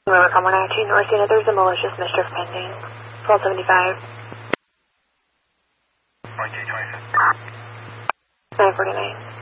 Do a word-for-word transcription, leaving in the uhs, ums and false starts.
Road, one nineteen North Unit, there's a malicious mischief pending. twelve seventy-five. nine forty-nine.